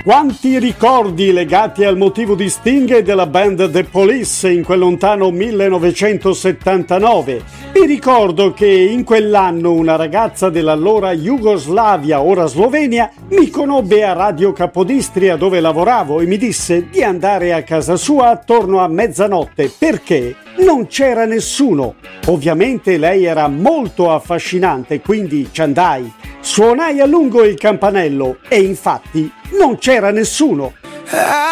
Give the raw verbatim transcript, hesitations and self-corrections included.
Quanti ricordi legati al motivo di Sting e della band The Police in quel lontano millenovecentosettantanove. Vi ricordo che in quell'anno una ragazza dell'allora Jugoslavia, ora Slovenia, mi conobbe a Radio Capodistria dove lavoravo e mi disse di andare a casa sua attorno a mezzanotte perché non c'era nessuno. Ovviamente lei era molto affascinante, quindi ci andai. Suonai a lungo il campanello e infatti non c'era nessuno.